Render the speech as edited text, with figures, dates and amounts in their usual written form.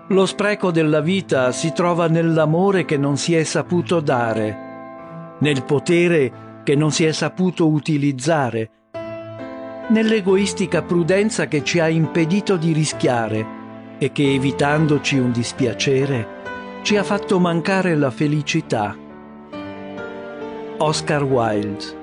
Lo spreco della vita si trova nell'amore che non si è saputo dare, nel potere che non si è saputo utilizzare, nell'egoistica prudenza che ci ha impedito di rischiare e che, evitandoci un dispiacere, ci ha fatto mancare la felicità. Oscar Wilde.